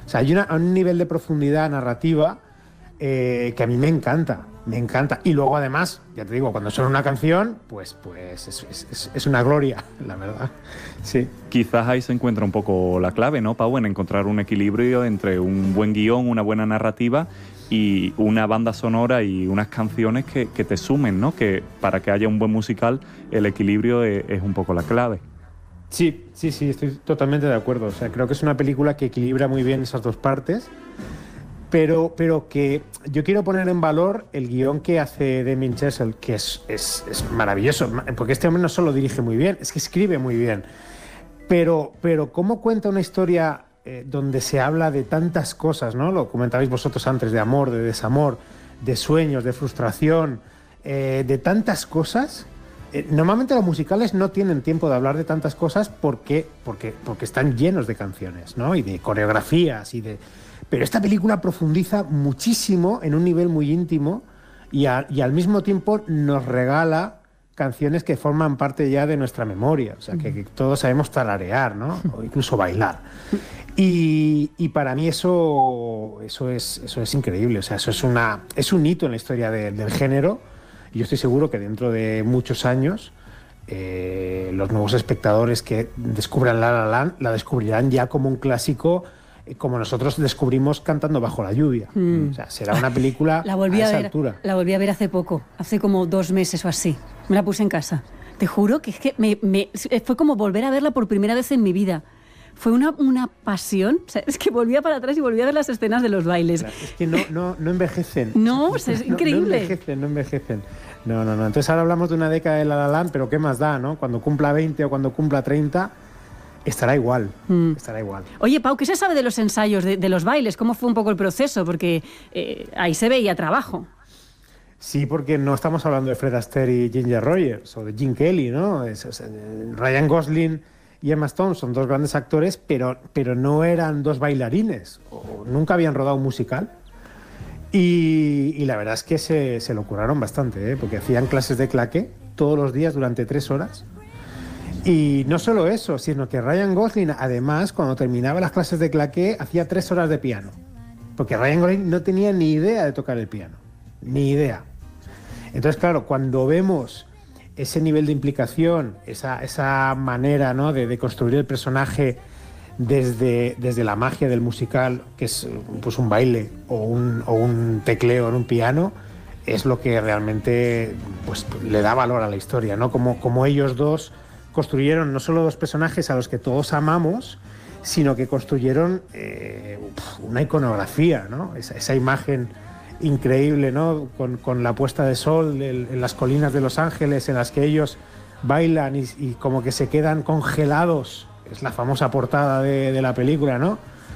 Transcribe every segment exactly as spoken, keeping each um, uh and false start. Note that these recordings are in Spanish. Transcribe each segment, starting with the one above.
O sea, hay una, un nivel de profundidad narrativa eh, que a mí me encanta, me encanta. Y luego, además, ya te digo, cuando suena una canción, pues, pues es, es, es una gloria, la verdad. Sí. Quizás ahí se encuentra un poco la clave, ¿no, Pau? En encontrar un equilibrio entre un buen guión, una buena narrativa y una banda sonora y unas canciones que, que te sumen, ¿no? Que para que haya un buen musical, el equilibrio es, es un poco la clave. Sí, sí, sí, estoy totalmente de acuerdo. O sea, creo que es una película que equilibra muy bien esas dos partes, pero, pero que yo quiero poner en valor el guión que hace Damien Chazelle, que es, es, es maravilloso, porque este hombre no solo dirige muy bien, es que escribe muy bien. Pero, pero cómo cuenta una historia eh, donde se habla de tantas cosas, ¿no? Lo comentabais vosotros antes, de amor, de desamor, de sueños, de frustración, eh, de tantas cosas. Eh, normalmente los musicales no tienen tiempo de hablar de tantas cosas porque, porque, porque están llenos de canciones, ¿no? Y de coreografías y de... Pero esta película profundiza muchísimo en un nivel muy íntimo y, a, y al mismo tiempo nos regala canciones que forman parte ya de nuestra memoria, o sea, que, que todos sabemos tararear, ¿no? O incluso bailar. Y, y para mí eso, eso, es, eso es increíble, o sea, eso es, una, es un hito en la historia de, del género. Y yo estoy seguro que dentro de muchos años eh, los nuevos espectadores que descubran La La Land la descubrirán ya como un clásico, eh, como nosotros descubrimos Cantando bajo la lluvia. Mm. O sea, será una película la volví a esa a ver, altura. La volví a ver hace poco, hace como dos meses o así. Me la puse en casa. Te juro que, es que me, me, fue como volver a verla por primera vez en mi vida. Fue una, una pasión, o sea, es que volvía para atrás y volvía a ver las escenas de los bailes. Es que no, no, no envejecen. No, o sea, es increíble. No, no envejecen, no envejecen. No, no, no. Entonces ahora hablamos de una década de La La Land, pero ¿qué más da, no? Cuando cumpla veinte o cuando cumpla treinta, estará igual, mm. estará igual. Oye, Pau, ¿qué se sabe de los ensayos, de, de los bailes? ¿Cómo fue un poco el proceso? Porque eh, ahí se veía trabajo. Sí, porque no estamos hablando de Fred Astaire y Ginger Rogers o de Gene Kelly, ¿no? Es, es, Ryan Gosling y Emma Stone son dos grandes actores, pero, pero no eran dos bailarines, o nunca habían rodado un musical. Y, y la verdad es que se, se lo curaron bastante, ¿eh? Porque hacían clases de claqué todos los días durante tres horas. Y no solo eso, sino que Ryan Gosling, además, cuando terminaba las clases de claqué, hacía tres horas de piano. Porque Ryan Gosling no tenía ni idea de tocar el piano. Ni idea. Entonces, claro, cuando vemos ese nivel de implicación, esa, esa manera, ¿no? de, de construir el personaje desde, desde la magia del musical, que es pues un baile o un, o un tecleo en un piano, es lo que realmente pues, le da valor a la historia, ¿no? Como, como ellos dos construyeron no solo dos personajes a los que todos amamos, sino que construyeron eh, una iconografía, ¿no? Esa, esa imagen increíble, ¿no? Con, con la puesta de sol en, en las colinas de Los Ángeles, en las que ellos bailan y, y como que se quedan congelados. Es la famosa portada de, de la película, ¿no?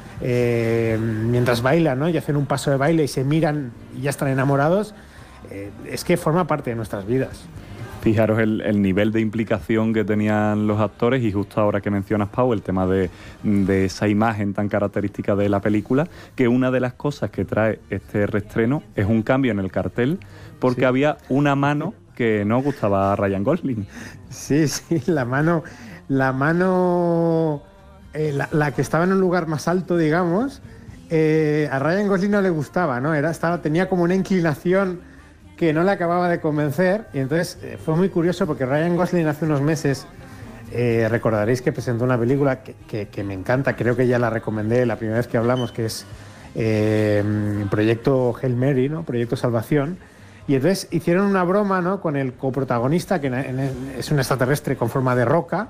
Eh, mientras bailan, ¿no? Y hacen un paso de baile y se miran y ya están enamorados. Eh, es que forma parte de nuestras vidas. Fijaros el, el nivel de implicación que tenían los actores y justo ahora que mencionas, Pau, el tema de, de esa imagen tan característica de la película, que una de las cosas que trae este reestreno es un cambio en el cartel porque sí. Había una mano que no gustaba a Ryan Gosling. Sí, sí, la mano, la mano, eh, la, la que estaba en un lugar más alto, digamos, eh, a Ryan Gosling no le gustaba, ¿no? Era, estaba, tenía como una inclinación que no le acababa de convencer, y entonces eh, fue muy curioso porque Ryan Gosling hace unos meses, eh, recordaréis que presentó una película que, que, que me encanta, creo que ya la recomendé la primera vez que hablamos, que es eh, Proyecto Hail Mary, ¿no? Proyecto Salvación, y entonces hicieron una broma, ¿no? Con el coprotagonista, que es un extraterrestre con forma de roca,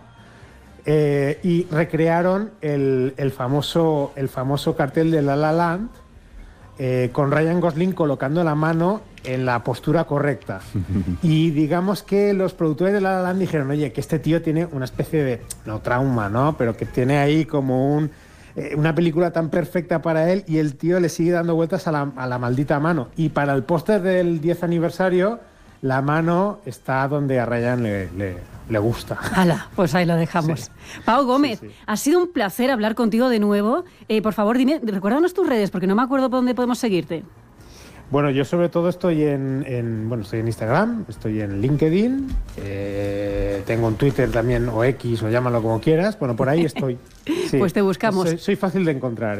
eh, y recrearon el, el, famoso, el famoso cartel de La La Land, Eh, con Ryan Gosling colocando la mano en la postura correcta. Y digamos que los productores de La La Land dijeron, oye, que este tío tiene una especie de, no trauma, ¿no? Pero que tiene ahí como un, eh, una película tan perfecta para él y el tío le sigue dando vueltas a la, a la maldita mano. Y para el póster del diez aniversario, la mano está donde a Ryan le, le, le gusta. Hala, pues ahí lo dejamos. Sí. Pau Gómez, sí, sí. Ha sido un placer hablar contigo de nuevo. Eh, por favor, dime, recuérdanos tus redes, porque no me acuerdo por dónde podemos seguirte. Bueno, yo sobre todo estoy en, en bueno, estoy en Instagram, estoy en LinkedIn, eh, tengo un Twitter también, o X, o llámalo como quieras. Bueno, por ahí estoy. Sí. Pues te buscamos. Soy, soy fácil de encontrar.